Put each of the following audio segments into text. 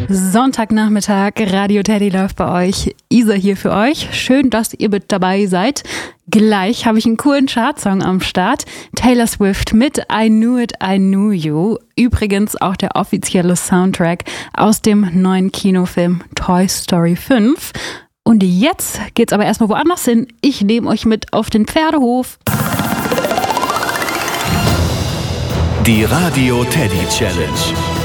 Sonntagnachmittag, Radio Teddy läuft bei euch. Isa hier für euch. Schön, dass ihr mit dabei seid. Gleich habe ich einen coolen Chartsong am Start. Taylor Swift mit I Knew It, I Knew You. Übrigens auch der offizielle Soundtrack aus dem neuen Kinofilm Toy Story 5. Und jetzt geht's aber erstmal woanders hin. Ich nehme euch mit auf den Pferdehof. Die Radio Teddy Challenge.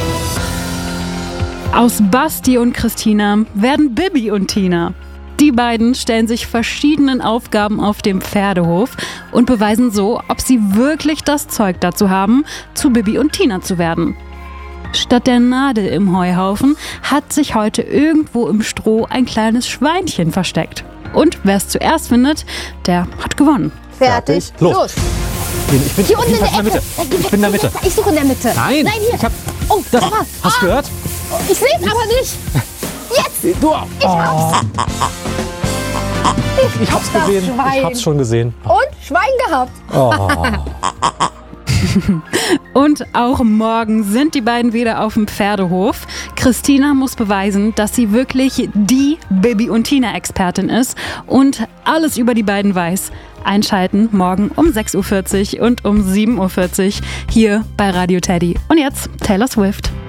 Aus Basti und Christina werden Bibi und Tina. Die beiden stellen sich verschiedenen Aufgaben auf dem Pferdehof und beweisen so, ob sie wirklich das Zeug dazu haben, zu Bibi und Tina zu werden. Statt der Nadel im Heuhaufen hat sich heute irgendwo im Stroh ein kleines Schweinchen versteckt. Und wer es zuerst findet, der hat gewonnen. Fertig, los! Ich bin hier unten in der Ecke. Ich bin in der Mitte. Ich suche in der Mitte. Nein, hier. Oh, das hast du gehört? Ich sehe es aber nicht. Jetzt! Ich hab's gesehen. Schwein. Ich hab's schon gesehen. Und Schwein gehabt. Oh. Und auch morgen sind die beiden wieder auf dem Pferdehof. Christina muss beweisen, dass sie wirklich die Bibi und Tina-Expertin ist und alles über die beiden weiß. Einschalten morgen um 6.40 Uhr und um 7.40 Uhr hier bei Radio Teddy. Und jetzt Taylor Swift.